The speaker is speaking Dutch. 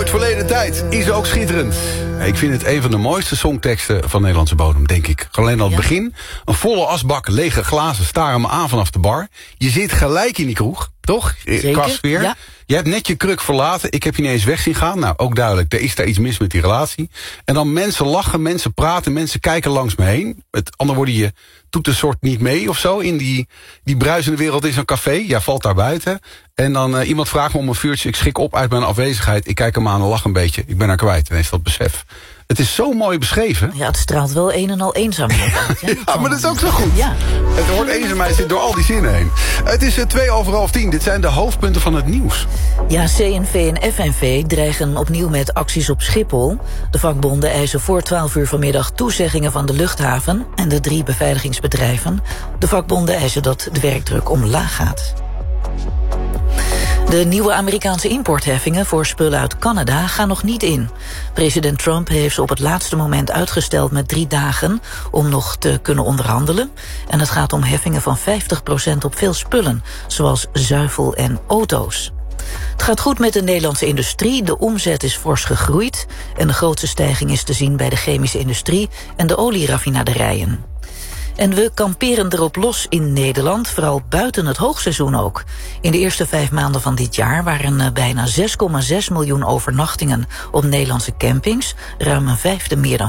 Uit verleden tijd is ook schitterend. Ik vind het een van de mooiste songteksten van Nederlandse bodem, denk ik. Alleen al het begin. Een volle asbak, lege glazen staren me aan vanaf de bar. Je zit gelijk in die kroeg, toch? Qua sfeer. Ja. Je hebt net je kruk verlaten. Ik heb je niet eens weg zien gaan. Nou, ook duidelijk, er is daar iets mis met die relatie. En dan mensen lachen, mensen praten, mensen kijken langs me heen. Met andere woorden, je doet een soort niet mee of zo. In die bruisende wereld is een café. Ja, valt daar buiten. En dan iemand vraagt me om een vuurtje. Ik schrik op uit mijn afwezigheid. Ik kijk hem aan en lach een beetje. Ik ben er kwijt. Ineens dat besef. Het is zo mooi beschreven. Ja, het straalt wel een en al eenzaamheid uit. Ja, maar dat is ook zo goed. Ja. Het woord eenzaamheid zit door al die zinnen heen. Het is 9:02. Dit zijn de hoofdpunten van het nieuws. Ja, CNV en FNV dreigen opnieuw met acties op Schiphol. De vakbonden eisen voor 12 uur vanmiddag toezeggingen van de luchthaven en de 3 beveiligingsbedrijven. De vakbonden eisen dat de werkdruk omlaag gaat. De nieuwe Amerikaanse importheffingen voor spullen uit Canada gaan nog niet in. President Trump heeft ze op het laatste moment uitgesteld met 3 dagen om nog te kunnen onderhandelen. En het gaat om heffingen van 50% op veel spullen, zoals zuivel en auto's. Het gaat goed met de Nederlandse industrie, de omzet is fors gegroeid en de grootste stijging is te zien bij de chemische industrie en de olieraffinaderijen. En we kamperen erop los in Nederland, vooral buiten het hoogseizoen ook. In de eerste 5 maanden van dit jaar waren bijna 6,6 miljoen overnachtingen op Nederlandse campings, ruim een vijfde meer dan